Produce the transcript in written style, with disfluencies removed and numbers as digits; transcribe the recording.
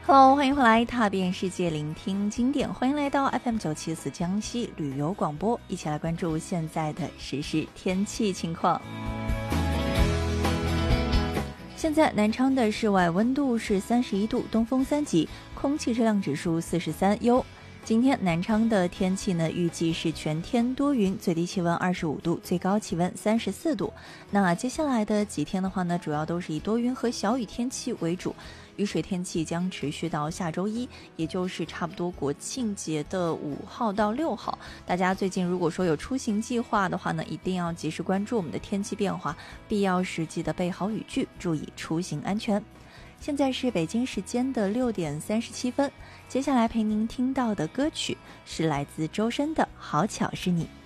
Hello， 欢迎回来，踏遍世界，聆听经典。欢迎来到 FM974江西旅游广播，一起来关注现在的实时天气情况。现在南昌的室外温度是31度，东风3级，空气质量指数43优。今天南昌的天气呢，预计是全天多云，最低气温25度，最高气温34度。那接下来的几天的话呢，主要都是以多云和小雨天气为主，雨水天气将持续到下周一，也就是差不多国庆节的5号到6号。大家最近如果说有出行计划的话呢，一定要及时关注我们的天气变化，必要时记得备好雨具，注意出行安全。现在是北京时间的6点37分，接下来陪您听到的歌曲是来自周深的《好巧是你》。